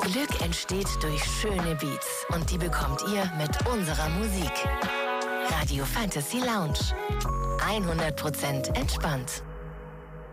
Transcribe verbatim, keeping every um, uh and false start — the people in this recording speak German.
Glück entsteht durch schöne Beats und die bekommt ihr mit unserer Musik. Radio Fantasy Lounge. hundert Prozent entspannt.